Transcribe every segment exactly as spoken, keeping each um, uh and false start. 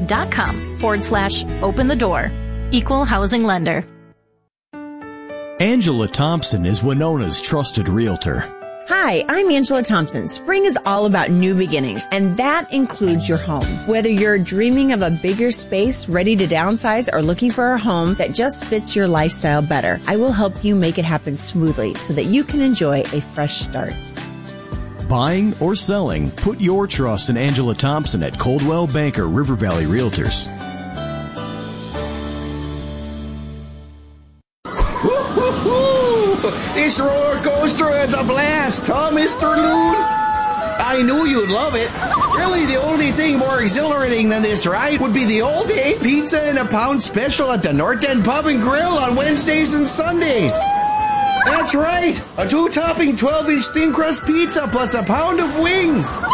bank.com forward slash open the door. Equal housing lender. Angela Thompson is Winona's trusted realtor. Hi, I'm Angela Thompson. Spring is all about new beginnings, and that includes your home. Whether you're dreaming of a bigger space, ready to downsize, or looking for a home that just fits your lifestyle better, I will help you make it happen smoothly so that you can enjoy a fresh start. Buying or selling, put your trust in Angela Thompson at Coldwell Banker River Valley Realtors. This roller coaster is a blast, huh, Mister Loon? I knew you'd love it. Really, the only thing more exhilarating than this ride would be the all-day pizza and a pound special at the North End Pub and Grill on Wednesdays and Sundays. That's right, a two-topping twelve-inch thin-crust pizza plus a pound of wings.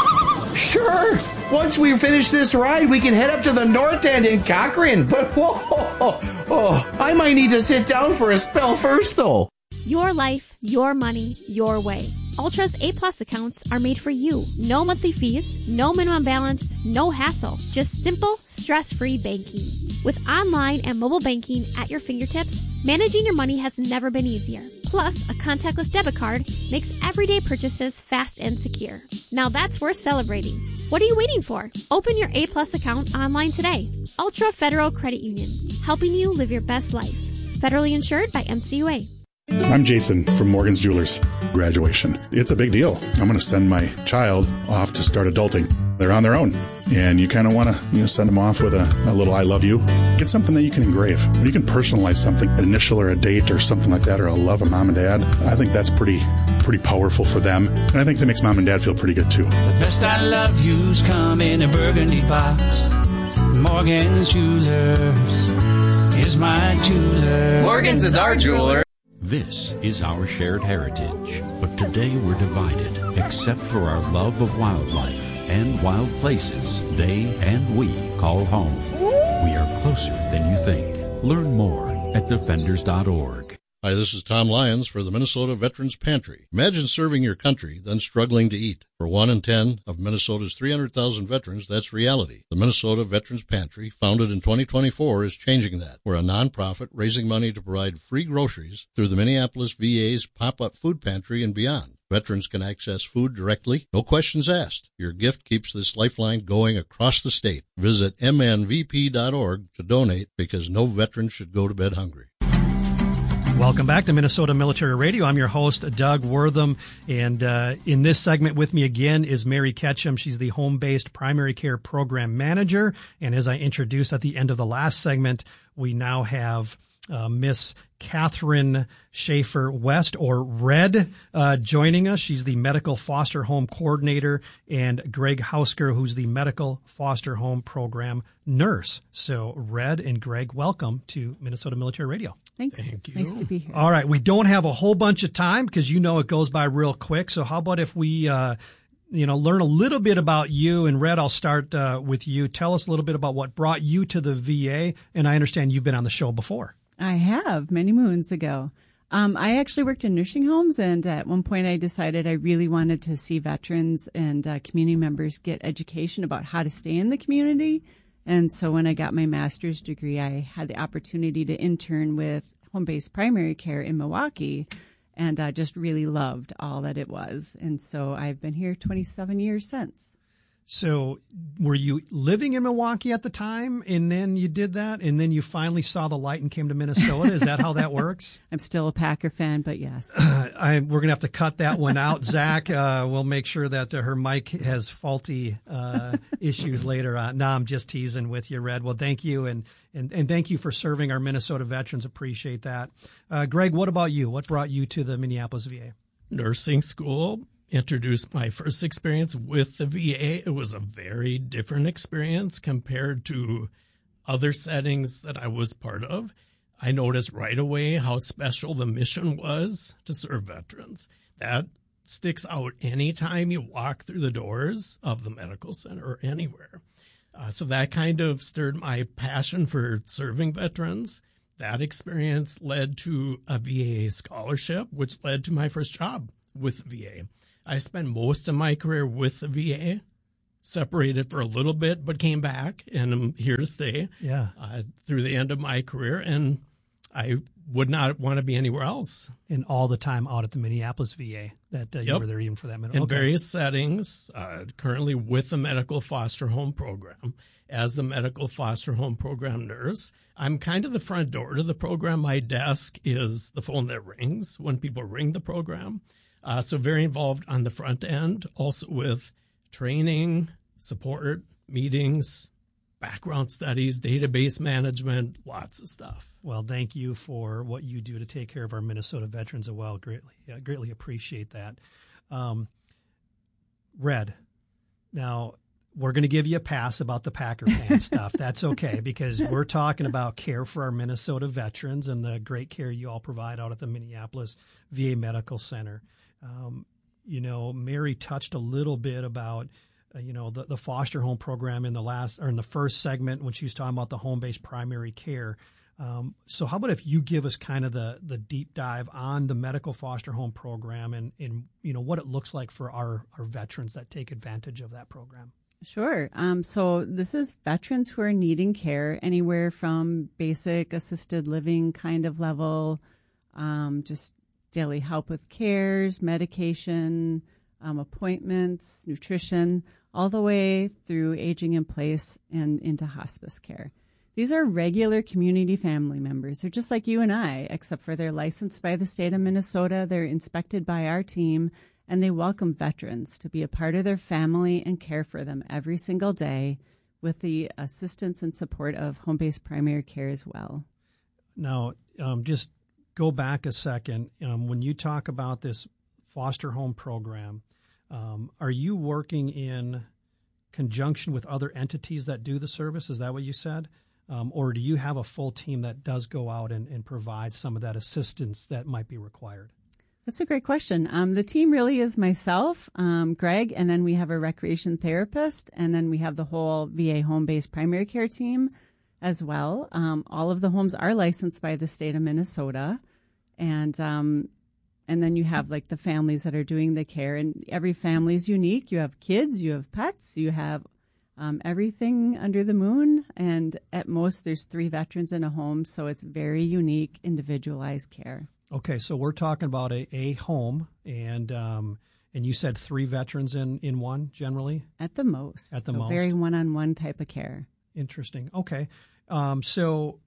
Sure, once we finish this ride, we can head up to the North End in Cochrane. But whoa, oh, oh, I might need to sit down for a spell first, though. Your life, your money, your way. Ultra's A-plus accounts are made for you. No monthly fees, no minimum balance, no hassle. Just simple, stress-free banking. With online and mobile banking at your fingertips, managing your money has never been easier. Plus, a contactless debit card makes everyday purchases fast and secure. Now that's worth celebrating. What are you waiting for? Open your A-plus account online today. Ultra Federal Credit Union, helping you live your best life. Federally insured by M C U A. I'm Jason from Morgan's Jewelers. Graduation. It's a big deal. I'm going to send my child off to start adulting. They're on their own. And you kind of want to, you know, send them off with a, a little I love you. Get something that you can engrave. You can personalize something, an initial or a date or something like that, or a love of mom and dad. I think that's pretty pretty powerful for them. And I think that makes mom and dad feel pretty good too. The best I love yous come in a burgundy box. Morgan's Jewelers is my jeweler. Morgan's is our jeweler. This is our shared heritage, but today we're divided, except for our love of wildlife and wild places they and we call home. We are closer than you think. Learn more at defenders dot org. Hi, this is Tom Lyons for the Minnesota Veterans Pantry. Imagine serving your country, then struggling to eat. For one in ten of Minnesota's three hundred thousand veterans, that's reality. The Minnesota Veterans Pantry, founded in twenty twenty-four, is changing that. We're a nonprofit raising money to provide free groceries through the Minneapolis V A's pop-up food pantry and beyond. Veterans can access food directly, no questions asked. Your gift keeps this lifeline going across the state. Visit M N V P dot org to donate, because no veteran should go to bed hungry. Welcome back to Minnesota Military Radio. I'm your host, Doug Wortham, and uh, in this segment with me again is Mary Ketchum. She's the home-based primary care program manager, and as I introduced at the end of the last segment, we now have uh, Miss Catherine Schaefer West, or Red, uh, joining us. She's the medical foster home coordinator, and Greg Hausker, who's the medical foster home program nurse. So, Red and Greg, welcome to Minnesota Military Radio. Thanks. Thank you. Nice to be here. All right. We don't have a whole bunch of time because you know it goes by real quick. So how about if we, uh, you know, learn a little bit about you? And Red, I'll start uh, with you. Tell us a little bit about what brought you to the V A. And I understand you've been on the show before. I have, many moons ago. Um, I actually worked in nursing homes, and at one point I decided I really wanted to see veterans and uh, community members get education about how to stay in the community. And so when I got my master's degree, I had the opportunity to intern with home-based primary care in Milwaukee, and I uh, just really loved all that it was. And so I've been here twenty-seven years since. So were you living in Milwaukee at the time, and then you did that, and then you finally saw the light and came to Minnesota? Is that how that works? I'm still a Packer fan, but yes. Uh, I, we're going to have to cut that one out. Zach, uh, we'll make sure that uh, her mic has faulty uh, issues later on. No, I'm just teasing with you, Red. Well, thank you, and, and, and thank you for serving our Minnesota veterans. Appreciate that. Uh, Greg, what about you? What brought you to the Minneapolis V A? Nursing school. Introduced my first experience with the V A. It was a very different experience compared to other settings that I was part of. I noticed right away how special the mission was to serve veterans. That sticks out anytime you walk through the doors of the medical center or anywhere. Uh, so that kind of stirred my passion for serving veterans. That experience led to a V A scholarship, which led to my first job with V A. I spent most of my career with the V A, separated for a little bit, but came back, and I'm here to stay. Yeah. Uh, through the end of my career, and I would not want to be anywhere else. And all the time out at the Minneapolis V A that uh, you Yep. were there even for that minute. In Okay. various settings, uh, currently with the medical foster home program. As the medical foster home program nurse, I'm kind of the front door to the program. My desk is the phone that rings when people ring the program. Uh, so very involved on the front end, also with training, support, meetings, background studies, database management, lots of stuff. Well, thank you for what you do to take care of our Minnesota veterans as well. Greatly, yeah, greatly appreciate that. Um, Red, now we're going to give you a pass about the Packer fan stuff. That's okay, because we're talking about care for our Minnesota veterans and the great care you all provide out at the Minneapolis V A Medical Center. Um, you know, Mary touched a little bit about Uh, you know, the, the foster home program in the last or in the first segment when she was talking about the home-based primary care. Um, so how about if you give us kind of the, the deep dive on the medical foster home program and, and, you know, what it looks like for our, our veterans that take advantage of that program? Sure. Um, so this is veterans who are needing care anywhere from basic assisted living kind of level, um, just daily help with cares, medication, um, appointments, nutrition, all the way through aging in place and into hospice care. These are regular community family members. They're just like you and I, except for they're licensed by the state of Minnesota. They're inspected by our team, and they welcome veterans to be a part of their family and care for them every single day with the assistance and support of home-based primary care as well. Now, um, just go back a second. Um, when you talk about this foster home program, um, are you working in conjunction with other entities that do the service? Is that what you said? Um, or do you have a full team that does go out and, and provide some of that assistance that might be required? That's a great question. Um, the team really is myself, um, Greg, and then we have a recreation therapist, and then we have the whole V A home-based primary care team as well. Um, all of the homes are licensed by the state of Minnesota, and um, and then you have like the families that are doing the care, and every family is unique. You have kids, you have pets, you have um, everything under the moon, and at most there's three veterans in a home, so it's very unique, individualized care. Okay, so we're talking about a, a home, and um, and you said three veterans in, in one generally? At the most. At the so most. Very one-on-one type of care. Interesting. Okay. Um, so,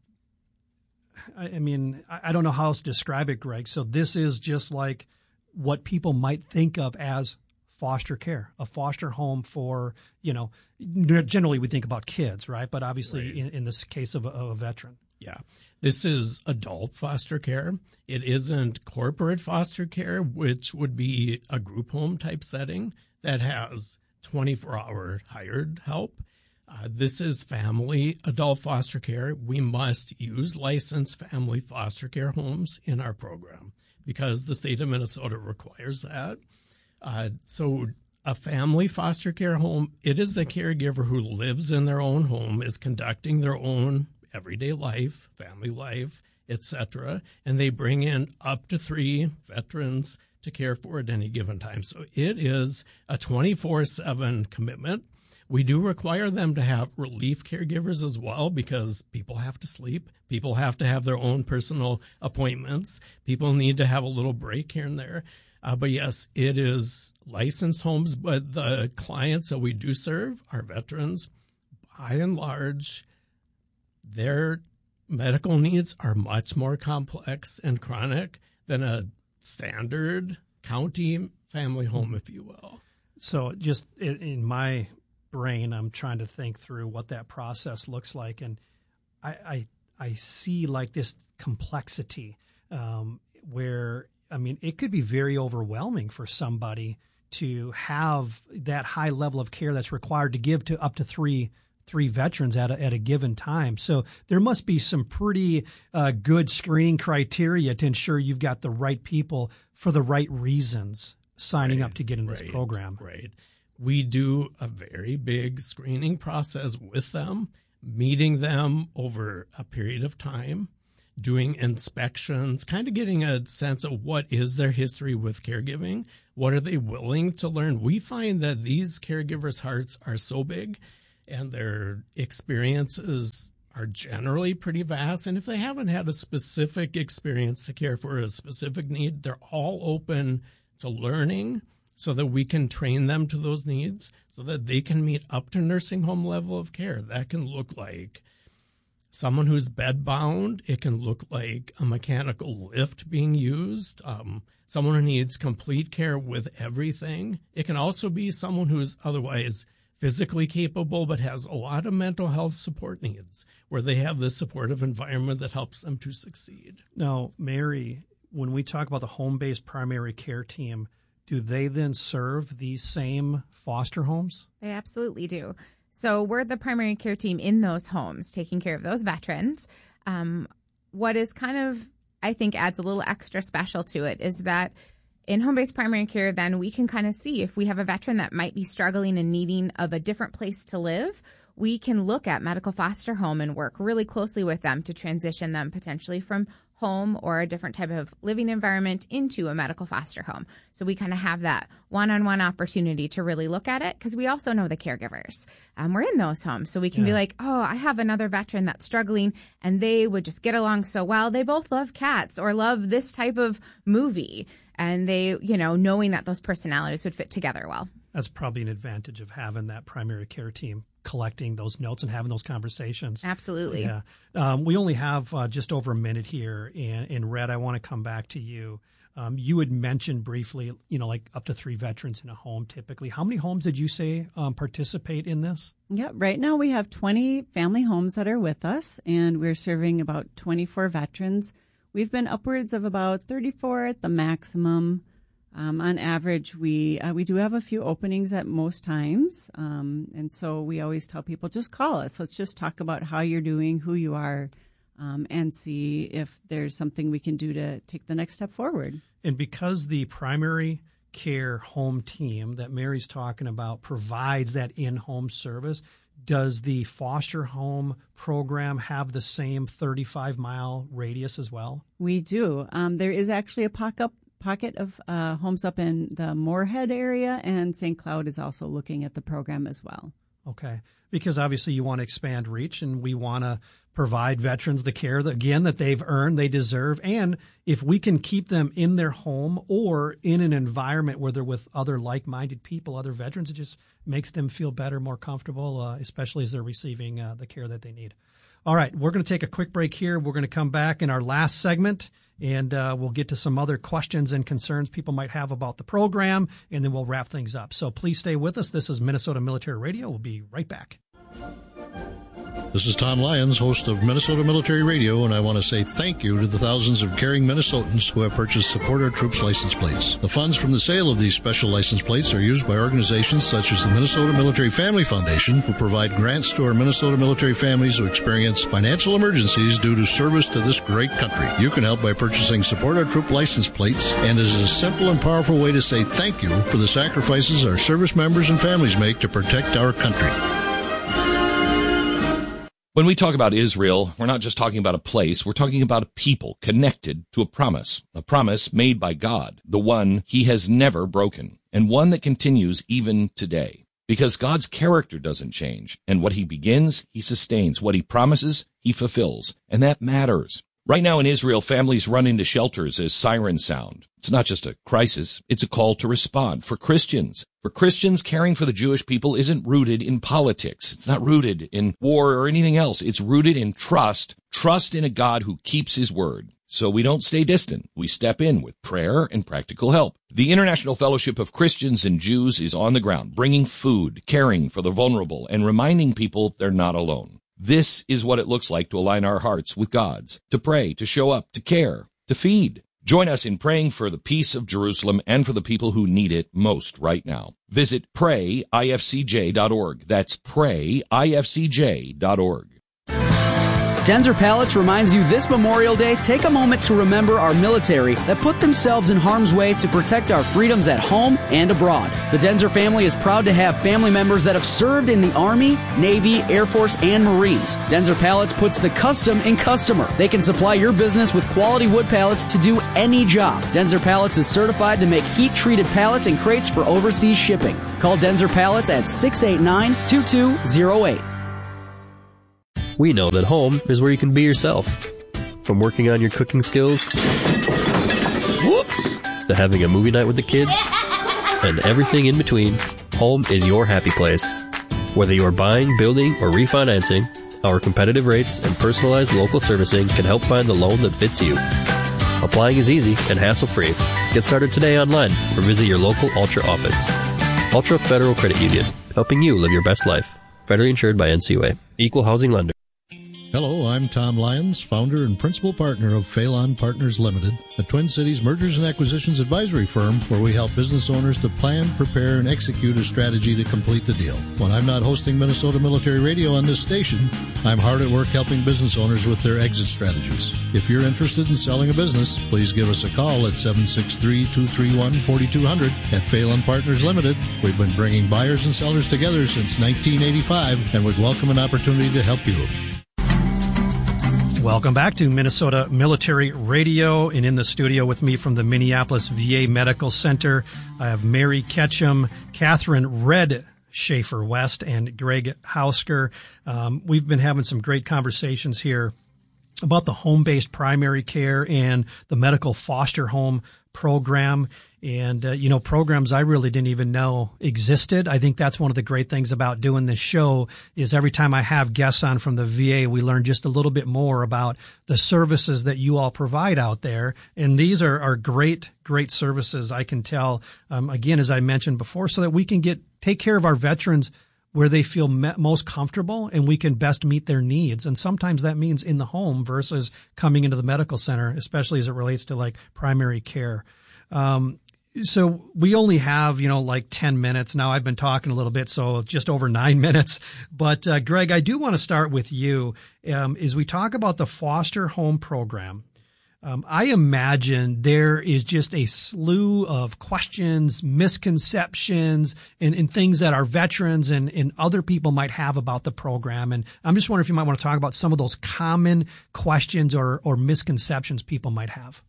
I, I mean, I, I don't know how else to describe it, Greg. So this is just like what people might think of as foster care, a foster home for, you know, generally we think about kids, right? But obviously Right. in, in this case of a, of a veteran. Yeah. This is adult foster care. It isn't corporate foster care, which would be a group home type setting that has twenty-four hour hired help. Uh, this is family adult foster care. We must use licensed family foster care homes in our program because the state of Minnesota requires that. Uh, so a family foster care home, it is the caregiver who lives in their own home, is conducting their own everyday life, family life, et cetera, and they bring in up to three veterans to care for at any given time. So it is a twenty-four seven commitment. We do require them to have relief caregivers as well because people have to sleep. People have to have their own personal appointments. People need to have a little break here and there. Uh, but yes, it is licensed homes, but the clients that we do serve are veterans. By and large, their medical needs are much more complex and chronic than a standard county family home, if you will. So just in, in my brain, I'm trying to think through what that process looks like. And I, I, I see like this complexity um, where, I mean, it could be very overwhelming for somebody to have that high level of care that's required to give to up to three three veterans at a, at a given time. So there must be some pretty uh, good screening criteria to ensure you've got the right people for the right reasons signing Right, up to get in this right, program. Right. We do a very big screening process with them, meeting them over a period of time, doing inspections, kind of getting a sense of what is their history with caregiving. What are they willing to learn? We find that these caregivers' hearts are so big and their experiences are generally pretty vast. And if they haven't had a specific experience to care for a specific need, they're all open to learning so that we can train them to those needs so that they can meet up to nursing home level of care. That can look like someone who's bedbound. It can look like a mechanical lift being used. Um, someone who needs complete care with everything. It can also be someone who's otherwise physically capable but has a lot of mental health support needs, where they have this supportive environment that helps them to succeed. Now, Mary, when we talk about the home-based primary care team, do they then serve these same foster homes? They absolutely do. So we're the primary care team in those homes, taking care of those veterans. Um, what is kind of, I think, adds a little extra special to it is that in home-based primary care, then we can kind of see if we have a veteran that might be struggling and needing of a different place to live, we can look at medical foster home and work really closely with them to transition them potentially from home or a different type of living environment into a medical foster home. So we kind of have that one-on-one opportunity to really look at it because we also know the caregivers. Um, we're in those homes, so we can yeah. be like, oh, I have another veteran that's struggling and they would just get along so well. They both love cats or love this type of movie. And they, you know, knowing that those personalities would fit together well. That's probably an advantage of having that primary care team collecting those notes and having those conversations. Absolutely. Yeah. Um, we only have uh, just over a minute here. And, and Red, I want to come back to you. Um, you had mentioned briefly, you know, like up to three veterans in a home typically. How many homes did you say um, participate in this? Yeah, right now we have twenty family homes that are with us, and we're serving about twenty-four veterans. We've been upwards of about thirty-four at the maximum. Um, on average, we uh, we do have a few openings at most times. Um, and so we always tell people, just call us. Let's just talk about how you're doing, who you are, um, and see if there's something we can do to take the next step forward. And because the primary care home team that Mary's talking about provides that in-home service, does the foster home program have the same thirty-five mile radius as well? We do. Um, there is actually a pocket pocket of uh, homes up in the Moorhead area, and Saint Cloud is also looking at the program as well. Okay, because obviously you want to expand reach, and we want to provide veterans the care that, again, that they've earned, they deserve. And if we can keep them in their home or in an environment where they're with other like-minded people, other veterans, it just makes them feel better, more comfortable, uh, especially as they're receiving uh, the care that they need. All right, we're going to take a quick break here. We're going to come back in our last segment, and uh, we'll get to some other questions and concerns people might have about the program, and then we'll wrap things up. So please stay with us. This is Minnesota Military Radio. We'll be right back. This is Tom Lyons, host of Minnesota Military Radio, and I want to say thank you to the thousands of caring Minnesotans who have purchased Support Our Troops license plates. The funds from the sale of these special license plates are used by organizations such as the Minnesota Military Family Foundation, who provide grants to our Minnesota military families who experience financial emergencies due to service to this great country. You can help by purchasing Support Our Troop license plates, and it is a simple and powerful way to say thank you for the sacrifices our service members and families make to protect our country. When we talk about Israel, we're not just talking about a place, we're talking about a people connected to a promise, a promise made by God, the one he has never broken, and one that continues even today. Because God's character doesn't change, and what he begins, he sustains. What he promises, he fulfills, and that matters. Right now in Israel, families run into shelters as sirens sound. It's not just a crisis, it's a call to respond. For Christians, for Christians, caring for the Jewish people isn't rooted in politics. It's not rooted in war or anything else. It's rooted in trust, trust in a God who keeps his word. So we don't stay distant. We step in with prayer and practical help. The International Fellowship of Christians and Jews is on the ground, bringing food, caring for the vulnerable, and reminding people they're not alone. This is what it looks like to align our hearts with God's, to pray, to show up, to care, to feed. Join us in praying for the peace of Jerusalem and for the people who need it most right now. Visit pray I F C J dot org. That's pray I F C J dot org. Denzer Pallets reminds you this Memorial Day, take a moment to remember our military that put themselves in harm's way to protect our freedoms at home and abroad. The Denzer family is proud to have family members that have served in the Army, Navy, Air Force, and Marines. Denzer Pallets puts the custom in customer. They can supply your business with quality wood pallets to do any job. Denzer Pallets is certified to make heat-treated pallets and crates for overseas shipping. Call Denzer Pallets at six eight nine, two two zero eight. We know that home is where you can be yourself. From working on your cooking skills, whoops, to having a movie night with the kids, and everything in between, home is your happy place. Whether you're buying, building, or refinancing, our competitive rates and personalized local servicing can help find the loan that fits you. Applying is easy and hassle-free. Get started today online or visit your local Ultra office. Ultra Federal Credit Union, helping you live your best life. Federally insured by N C U A. Equal housing lender. Hello, I'm Tom Lyons, founder and principal partner of Phelan Partners Limited, a Twin Cities mergers and acquisitions advisory firm where we help business owners to plan, prepare, and execute a strategy to complete the deal. When I'm not hosting Minnesota Military Radio on this station, I'm hard at work helping business owners with their exit strategies. If you're interested in selling a business, please give us a call at seven six three, two three one, four two zero zero. At Phelan Partners Limited, we've been bringing buyers and sellers together since nineteen eighty-five and would welcome an opportunity to help you. Welcome back to Minnesota Military Radio, and in the studio with me from the Minneapolis V A Medical Center, I have Mary Ketchum, Catherine Red Schaefer West, and Greg Hausker. Um, we've been having some great conversations here about the home-based primary care and the medical foster home program. And, uh, you know, programs I really didn't even know existed. I think that's one of the great things about doing this show is every time I have guests on from the V A, we learn just a little bit more about the services that you all provide out there. And these are, are great, great services, I can tell, um, again, as I mentioned before, so that we can get take care of our veterans where they feel me- most comfortable and we can best meet their needs. And sometimes that means in the home versus coming into the medical center, especially as it relates to like primary care. Um, So we only have, you know, like ten minutes. Now I've been talking a little bit, so just over nine minutes. But, uh, Greg, I do want to start with you. Um, as we talk about the foster home program, um, I imagine there is just a slew of questions, misconceptions, and, and things that our veterans and, and other people might have about the program. And I'm just wondering if you might want to talk about some of those common questions or, or misconceptions people might have.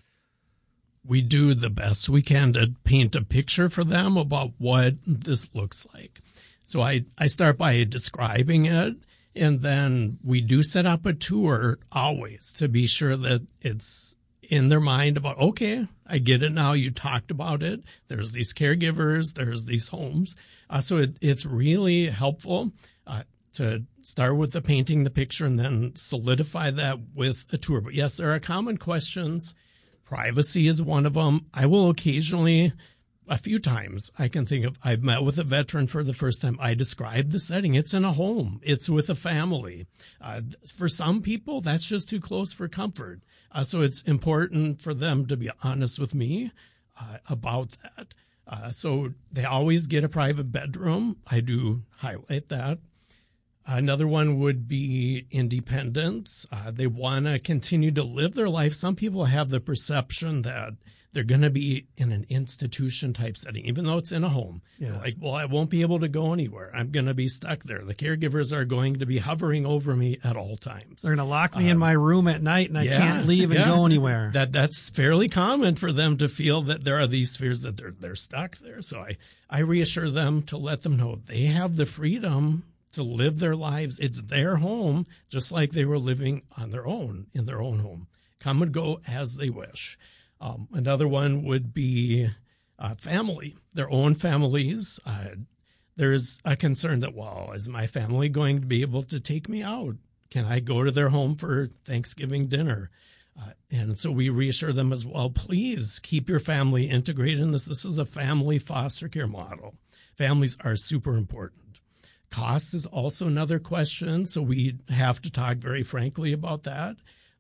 We do the best we can to paint a picture for them about what this looks like. So I, I start by describing it, and then we do set up a tour always to be sure that it's in their mind about, okay, I get it now. You talked about it. There's these caregivers. There's these homes. Uh, so it, it's really helpful uh, to start with the painting the picture and then solidify that with a tour. But yes, there are common questions. Privacy is one of them. I will occasionally, a few times, I can think of, I've met with a veteran for the first time. I describe the setting. It's in a home. It's with a family. Uh, for some people, that's just too close for comfort. Uh, so it's important for them to be honest with me uh, about that. Uh, so they always get a private bedroom. I do highlight that. Another one would be independence. Uh, they want to continue to live their life. Some people have the perception that they're going to be in an institution type setting, even though it's in a home. Yeah. Like, well, I won't be able to go anywhere. I'm going to be stuck there. The caregivers are going to be hovering over me at all times. They're going to lock me um, in my room at night and I yeah, can't leave and yeah. go anywhere. That That's fairly common for them to feel that there are these fears that they're, they're stuck there. So I, I reassure them to let them know they have the freedom to live their lives. It's their home, just like they were living on their own, in their own home. Come and go as they wish. Um, another one would be uh, family, their own families. Uh, there's a concern that, well, is my family going to be able to take me out? Can I go to their home for Thanksgiving dinner? Uh, and so we reassure them as well, please keep your family integrated in this. This is a family foster care model. Families are super important. Cost is also another question, so we have to talk very frankly about that.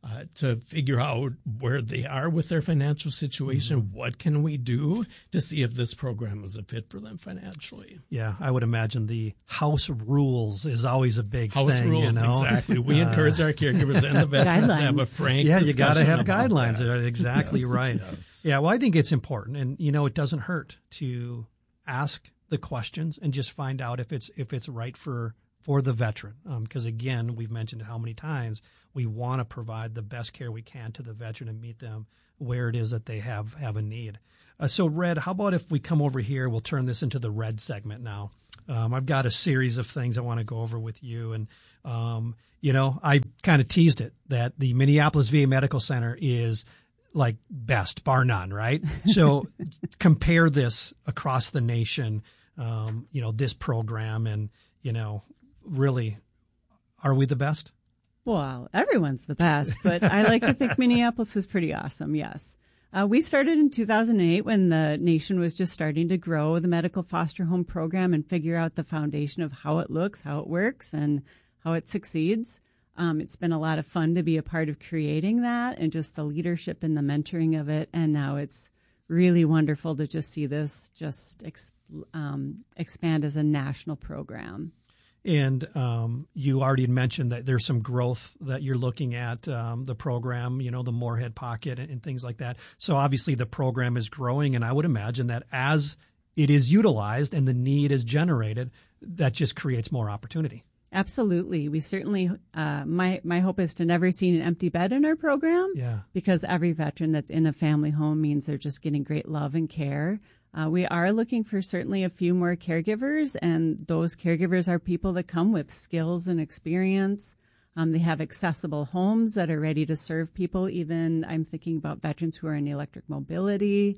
uh, to figure out where they are with their financial situation. Mm-hmm. What can we do to see if this program is a fit for them financially? Yeah, I would imagine the house rules is always a big house thing. rules, you know? Exactly. We uh, encourage our caregivers and the veterans to have a frank Yeah, you got to have about guidelines. that. Exactly Yes, right. yes. Yeah, well, I think it's important. And, you know, it doesn't hurt to ask the questions and just find out if it's if it's right for for the veteran. Because, um, again, we've mentioned it how many times, we want to provide the best care we can to the veteran and meet them where it is that they have, have a need. Uh, so, Red, how about if we come over here, we'll turn this into the Red segment now. Um, I've got a series of things I want to go over with you. And, um, you know, I kind of teased it that the Minneapolis V A Medical Center is like best, bar none, right? So compare this across the nation, um, you know, this program and, you know, really, are we the best? Well, everyone's the best, but I like to think Minneapolis is pretty awesome, yes. Uh, we started in two thousand eight when the nation was just starting to grow the medical foster home program and figure out the foundation of how it looks, how it works, and how it succeeds. Um, it's been a lot of fun to be a part of creating that and just the leadership and the mentoring of it. And now it's really wonderful to just see this just ex- um, expand as a national program. And um, you already mentioned that there's some growth that you're looking at, um, the program, you know, the Moorhead Pocket and, and things like that. So obviously the program is growing, and I would imagine that as it is utilized and the need is generated, that just creates more opportunity. Absolutely. We certainly, uh, my, my hope is to never see an empty bed in our program. Yeah. Because every veteran that's in a family home means they're just getting great love and care. Uh, we are looking for certainly a few more caregivers, and those caregivers are people that come with skills and experience. Um, they have accessible homes that are ready to serve people. Even I'm thinking about veterans who are in electric mobility.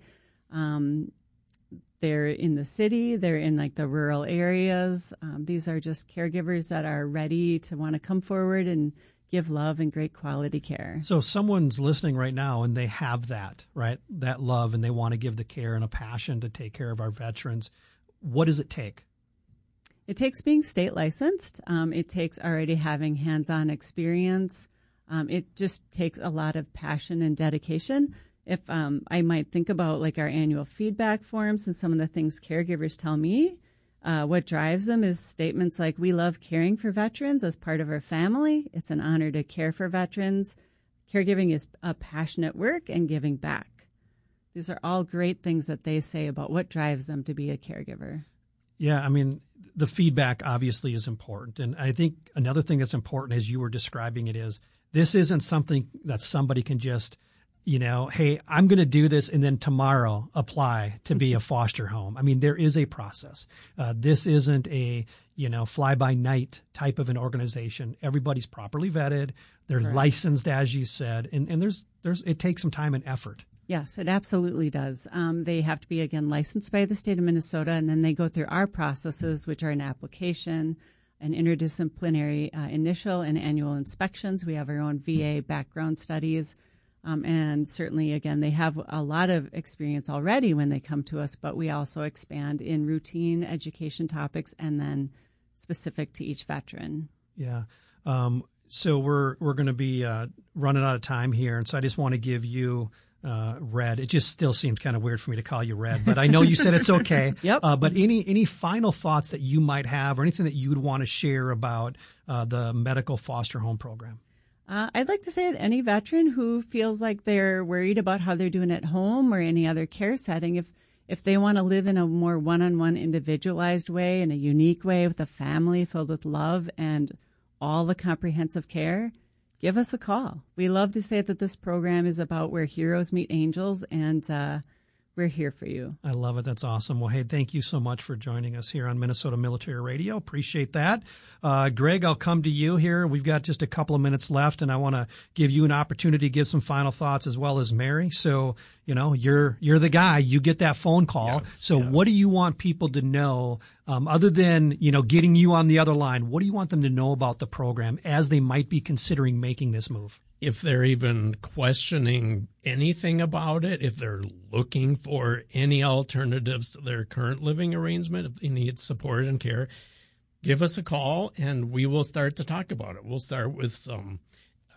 Um, they're in the city. They're in like the rural areas. Um, these are just caregivers that are ready to want to come forward and give love and great quality care. So someone's listening right now and they have that, right? That love, and they want to give the care and a passion to take care of our veterans. What does it take? It takes being state licensed. Um, it takes already having hands-on experience. Um, it just takes a lot of passion and dedication. If um, I might think about like our annual feedback forms and some of the things caregivers tell me, Uh, what drives them is statements like, we love caring for veterans as part of our family. It's an honor to care for veterans. Caregiving is a passionate work and giving back. These are all great things that they say about what drives them to be a caregiver. Yeah, I mean, the feedback obviously is important. And I think another thing that's important as you were describing it is this isn't something that somebody can just, you know, hey, I'm going to do this and then tomorrow apply to be a foster home. I mean, there is a process. Uh, this isn't a, you know, fly by night type of an organization. Everybody's properly vetted. They're Correct. licensed, as you said, and, and there's, there's, it takes some time and effort. Yes, it absolutely does. Um, they have to be, again, licensed by the state of Minnesota, and then they go through our processes, which are an application, an interdisciplinary uh, initial and annual inspections. We have our own V A background studies. Um, and certainly, again, they have a lot of experience already when they come to us, but we also expand in routine education topics and then specific to each veteran. Yeah. Um, so we're we're going to be uh, running out of time here, and so I just want to give you uh, Red. It just still seems kind of weird for me to call you Red, but I know you said it's okay. Yep. Uh, but any any final thoughts that you might have, or anything that you'd want to share about uh, the medical foster home program? Uh, I'd like to say that any veteran who feels like they're worried about how they're doing at home or any other care setting, if if they want to live in a more one-on-one individualized way, in a unique way with a family filled with love and all the comprehensive care, give us a call. We love to say that this program is about where heroes meet angels, and uh, we're here for you. I love it. That's awesome. Well, hey, thank you so much for joining us here on Minnesota Military Radio. Appreciate that. Uh, Greg, I'll come to you here. We've got just a couple of minutes left, and I want to give you an opportunity to give some final thoughts, as well as Mary. So, you know, you're you're the guy. You get that phone call. Yes, so yes. What do you want people to know, um, other than, you know, getting you on the other line? What do you want them to know about the program as they might be considering making this move? If they're even questioning anything about it, if they're looking for any alternatives to their current living arrangement, if they need support and care, give us a call and we will start to talk about it. We'll start with some uh,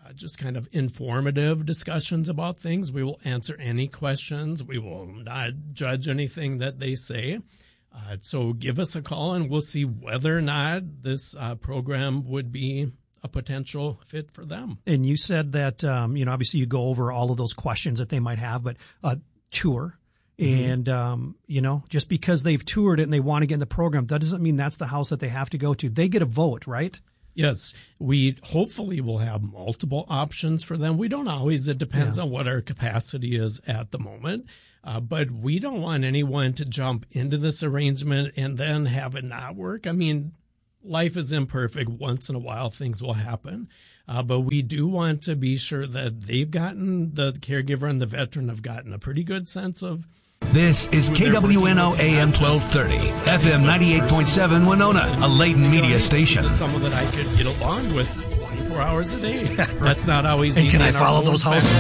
uh, just kind of informative discussions about things. We will answer any questions. We will not judge anything that they say. Uh, so give us a call and we'll see whether or not this uh, program would be a potential fit for them. And you said that, um, you know, obviously you go over all of those questions that they might have, but uh, tour. Mm-hmm. And, um, you know, just because they've toured it and they want to get in the program, that doesn't mean that's the house that they have to go to. They get a vote, right? Yes. We hopefully will have multiple options for them. We don't always. It depends yeah. on what our capacity is at the moment. Uh, but we don't want anyone to jump into this arrangement and then have it not work. I mean, life is imperfect. Once in a while, things will happen. Uh, but we do want to be sure that they've gotten, the caregiver and the veteran have gotten a pretty good sense of. This is K W N O A M twelve thirty, F M ninety-eight point seven Winona, a Layton media station. This is someone that I could get along with twenty-four hours a day. That's not always and easy. Can I follow those houses?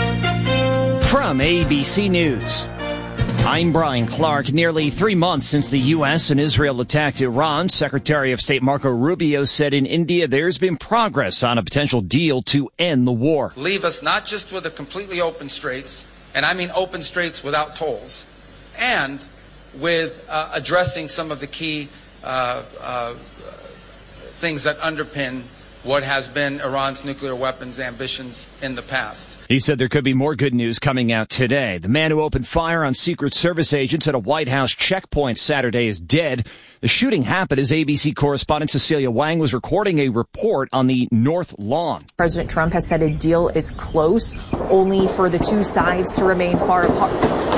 From A B C News, I'm Brian Clark. Nearly three months since the U S and Israel attacked Iran, Secretary of State Marco Rubio said in India there's been progress on a potential deal to end the war. Leave us not just with a completely open straits, and I mean open straits without tolls, and with uh, addressing some of the key uh, uh, things that underpin what has been Iran's nuclear weapons ambitions in the past. He said there could be more good news coming out today. The man who opened fire on Secret Service agents at a White House checkpoint Saturday is dead. The shooting happened as A B C correspondent Cecilia Wang was recording a report on the North Lawn. President Trump has said a deal is close, only for the two sides to remain far apart.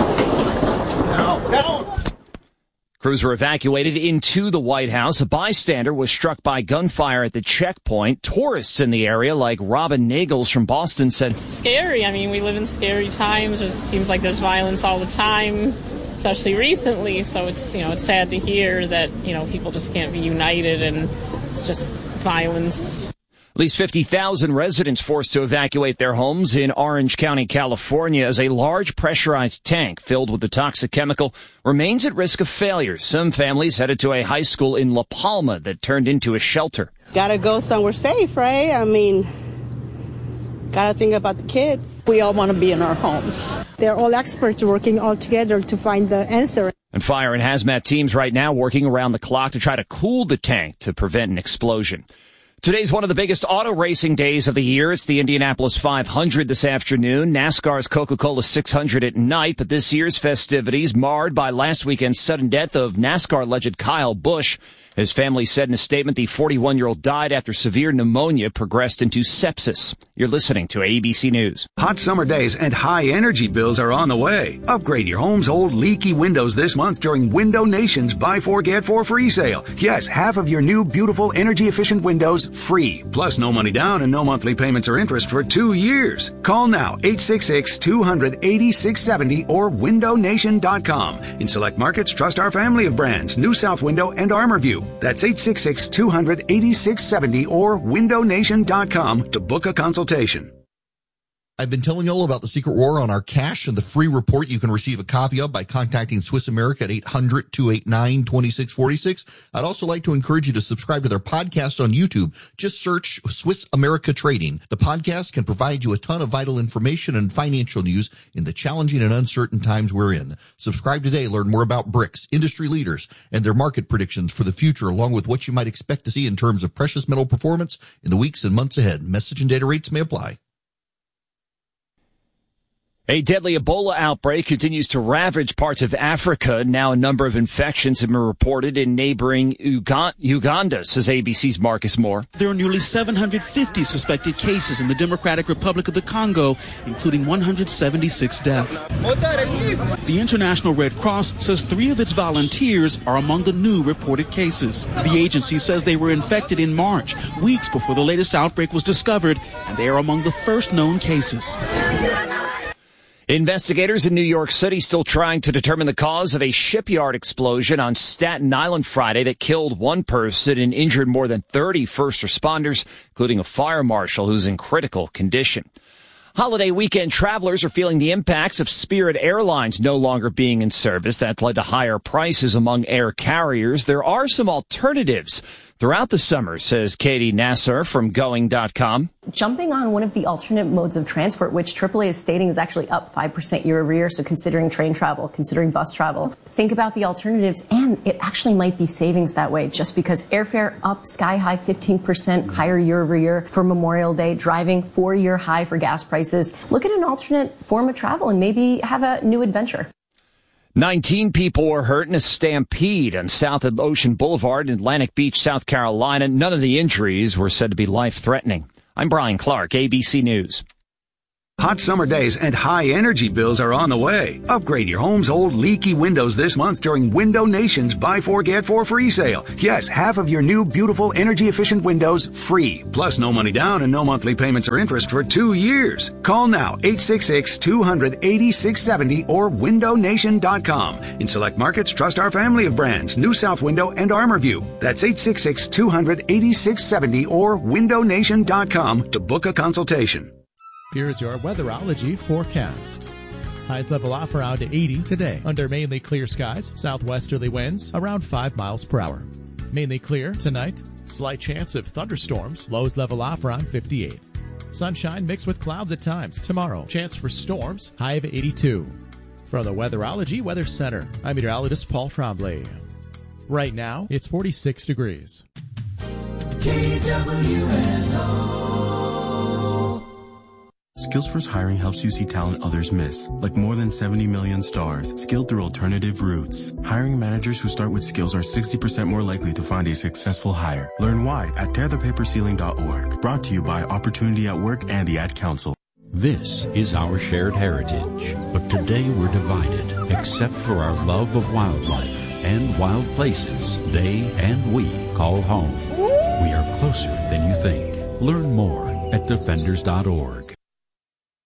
No, no. Crews were evacuated into the White House. A bystander was struck by gunfire at the checkpoint. Tourists in the area, like Robin Nagels from Boston, said, "Scary. I mean, we live in scary times. It seems like there's violence all the time, especially recently. So it's, you know, it's sad to hear that, you know, people just can't be united and it's just violence." At least fifty thousand residents forced to evacuate their homes in Orange County, California, as a large pressurized tank filled with the toxic chemical remains at risk of failure. Some families headed to a high school in La Palma that turned into a shelter. Gotta go somewhere safe, right? I mean, gotta think about the kids. We all want to be in our homes. They're all experts working all together to find the answer. And fire and hazmat teams right now working around the clock to try to cool the tank to prevent an explosion. Today's one of the biggest auto racing days of the year. It's the Indianapolis five hundred this afternoon, NASCAR's Coca-Cola six hundred at night, but this year's festivities marred by last weekend's sudden death of NASCAR legend Kyle Busch. His family said in a statement the forty-one-year-old died after severe pneumonia progressed into sepsis. You're listening to A B C News. Hot summer days and high energy bills are on the way. Upgrade your home's old leaky windows this month during Window Nation's Buy Four Get Four free sale. Yes, half of your new beautiful energy efficient windows free. Plus no money down and no monthly payments or interest for two years. Call now eight six six, two hundred, eighty-six seventy or window nation dot com. In select markets, trust our family of brands, New South Window and ArmorView. That's eight six six, two hundred, eighty-six seventy or window nation dot com to book a consultation. I've been telling you all about the Secret War on our cash and the free report you can receive a copy of by contacting Swiss America at eight hundred, two eight nine, two six four six. I'd also like to encourage you to subscribe to their podcast on YouTube. Just search Swiss America Trading. The podcast can provide you a ton of vital information and financial news in the challenging and uncertain times we're in. Subscribe today. Learn more about BRICS, industry leaders, and their market predictions for the future, along with what you might expect to see in terms of precious metal performance in the weeks and months ahead. Message and data rates may apply. A deadly Ebola outbreak continues to ravage parts of Africa. Now a number of infections have been reported in neighboring Uganda, says A B C's Marcus Moore. There are nearly seven hundred fifty suspected cases in the Democratic Republic of the Congo, including one hundred seventy-six deaths. The International Red Cross says three of its volunteers are among the new reported cases. The agency says they were infected in March, weeks before the latest outbreak was discovered, and they are among the first known cases. Investigators in New York City still trying to determine the cause of a shipyard explosion on Staten Island Friday that killed one person and injured more than thirty first responders, including a fire marshal who's in critical condition. Holiday weekend travelers are feeling the impacts of Spirit Airlines no longer being in service. That led to higher prices among air carriers. There are some alternatives throughout the summer, says Katie Nasser from Going dot com. jumping on one of the alternate modes of transport, which triple A is stating is actually up five percent year over year. So considering train travel, considering bus travel, think about the alternatives, and it actually might be savings that way, just because airfare up sky high fifteen percent higher year over year for Memorial Day, driving four year high for gas prices. Look at an alternate form of travel and maybe have a new adventure. nineteen people were hurt in a stampede on South Ocean Boulevard in Atlantic Beach, South Carolina. None of the injuries were said to be life-threatening. I'm Brian Clark, A B C News. Hot summer days and high energy bills are on the way. Upgrade your home's old leaky windows this month during Window Nation's Buy Four Get Four free sale. Yes, half of your new beautiful energy efficient windows free. Plus no money down and no monthly payments or interest for two years. Call now eight six six, two hundred, eighty-six seventy or window nation dot com. In select markets, trust our family of brands, New South Window and ArmorView. That's eight six six, two hundred, eighty-six seventy or window nation dot com to book a consultation. Here's your weatherology forecast. Highs level off around eighty today under mainly clear skies, southwesterly winds around five miles per hour. Mainly clear tonight, slight chance of thunderstorms, lows level off around fifty-eight. Sunshine mixed with clouds at times. Tomorrow, chance for storms, high of eighty-two. From the Weatherology Weather Center, I'm meteorologist Paul Trombley. Right now, it's forty-six degrees. K W N O. SkillsFirst Hiring helps you see talent others miss, like more than seventy million stars, skilled through alternative routes. Hiring managers who start with skills are sixty percent more likely to find a successful hire. Learn why at tear the paper ceiling dot org. Brought to you by Opportunity at Work and the Ad Council. This is our shared heritage, but today we're divided, except for our love of wildlife and wild places they and we call home. We are closer than you think. Learn more at defenders dot org.